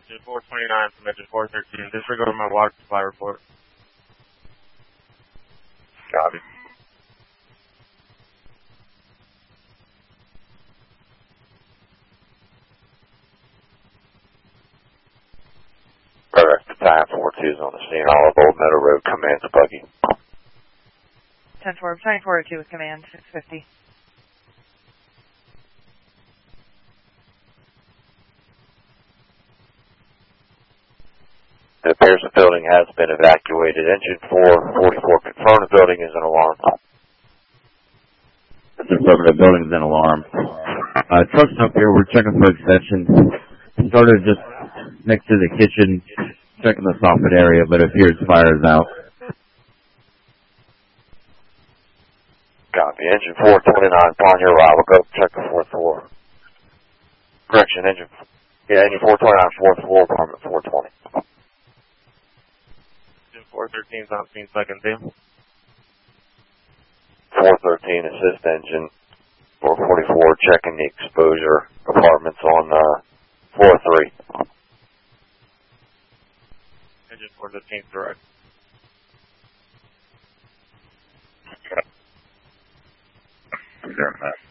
Engine 429 from engine 413. Disregard my water supply report. Copy. Correct. Time 42 is on the scene. All of Old Meadow Road commands buggy. 10-4, Battalion 402 with command, 650. It appears the building has been evacuated. Engine 444 confirmed the building is in alarm. Confirmed the building is in alarm. Truck's up here. We're checking for extension. Started just next to the kitchen, checking the soffit area, but it appears fire is out. Copy. Engine 429, upon your arrival, go check the fourth floor. Correction, engine 429, fourth floor, apartment 420. Engine 413 is on scene, second team. 413, assist engine 444, checking the exposure apartments on floor 3. Engine 413 direct. Okay.